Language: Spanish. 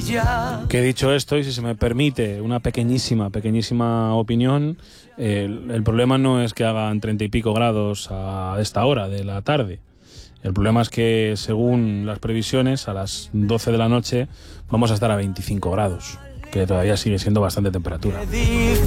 Que dicho esto, y si se me permite una pequeñísima opinión, el problema no es que hagan 30 y pico grados a esta hora de la tarde. El problema es que, según las previsiones, a las 12 de la noche vamos a estar a 25 grados, que todavía sigue siendo bastante temperatura.